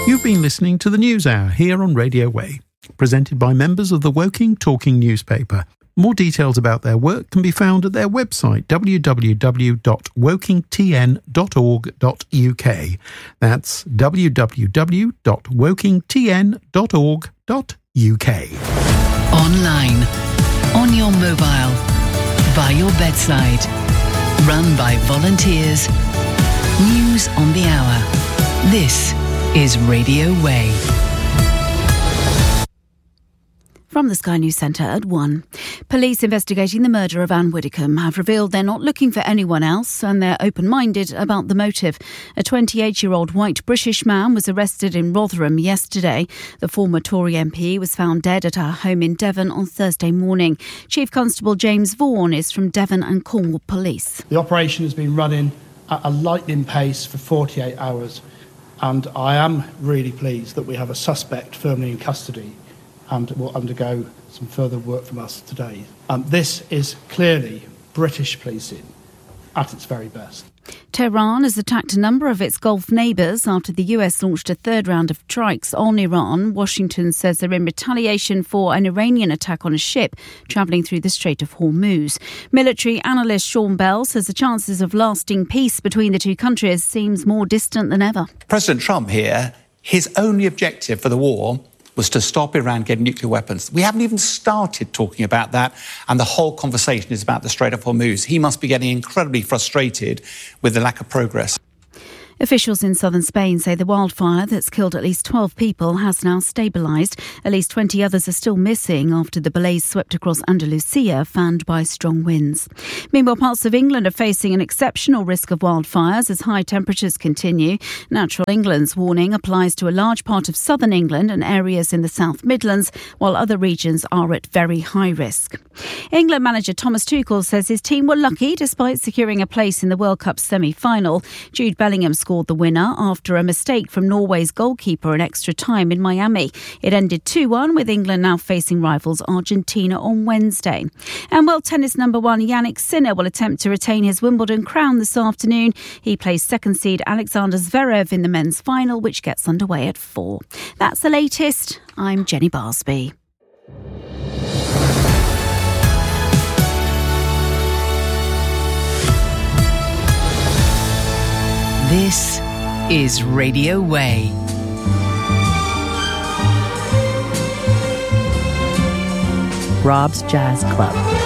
You've been listening to the News Hour here on Radio Way, presented by members of the Woking Talking newspaper. More details about their work can be found at their website www.wokingtn.org.uk. That's www.wokingtn.org.uk. Online, on your mobile, by your bedside, run by volunteers. News on the hour. This is Radio Way. From the Sky News Centre at 1. Police investigating the murder of Anne Widdecombe have revealed they're not looking for anyone else and they're open-minded about the motive. A 28-year-old white British man was arrested in Rotherham yesterday. The former Tory MP was found dead at her home in Devon on Thursday morning. Chief Constable James Vaughan is from Devon and Cornwall Police. The operation has been running at a lightning pace for 48 hours and I am really pleased that we have a suspect firmly in custody and will undergo some further work from us today. This is clearly British policing at its very best. Tehran has attacked a number of its Gulf neighbours after the US launched a third round of strikes on Iran. Washington says they're in retaliation for an Iranian attack on a ship travelling through the Strait of Hormuz. Military analyst Sean Bell says the chances of lasting peace between the two countries seems more distant than ever. President Trump here, his only objective for the war was to stop Iran getting nuclear weapons. We haven't even started talking about that, and the whole conversation is about the Strait of Hormuz. He must be getting incredibly frustrated with the lack of progress. Officials in southern Spain say the wildfire that's killed at least 12 people has now stabilised. At least 20 others are still missing after the blaze swept across Andalusia, fanned by strong winds. Meanwhile, parts of England are facing an exceptional risk of wildfires as high temperatures continue. Natural England's warning applies to a large part of southern England and areas in the South Midlands, while other regions are at very high risk. England manager Thomas Tuchel says his team were lucky despite securing a place in the World Cup semi-final. Jude Bellingham scored the winner after a mistake from Norway's goalkeeper in extra time in Miami. It ended 2-1 with England now facing rivals Argentina on Wednesday. And world tennis number one Jannik Sinner will attempt to retain his Wimbledon crown this afternoon. He plays second seed Alexander Zverev in the men's final, which gets underway at 4. That's the latest. I'm Jenny Barsby. This is Radio Way. Rob's Jazz Club.